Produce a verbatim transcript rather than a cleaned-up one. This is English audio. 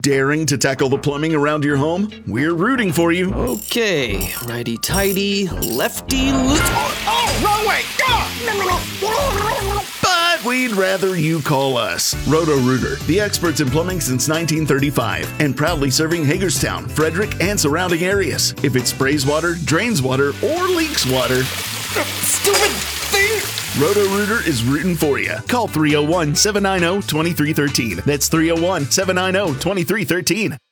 Daring to tackle the plumbing around your home? We're rooting for you. Okay, righty-tighty, lefty loose. Oh, oh, wrong way! But we'd rather you call us. Roto-Rooter, the experts in plumbing since nineteen thirty-five, and proudly serving Hagerstown, Frederick, and surrounding areas. If it sprays water, drains water, or leaks water, Stupid thing! Roto-Rooter is rooting for you. Call three oh one, seven nine oh, two three one three. That's three oh one, seven nine oh, two three one three.